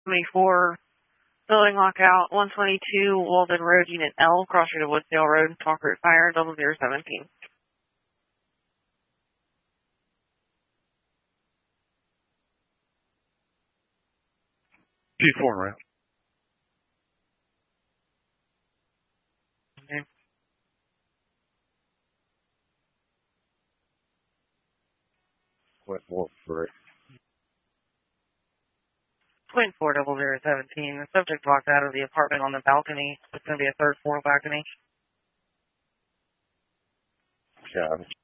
24, building lockout, 122, Walden Road, Unit L, crossing to Woodsdale Road, talk route fire, 0017. 2-4 route. Okay. Point 4 Twin 40017. The subject walked out of the apartment on the balcony. It's going to be a third floor balcony. Yeah.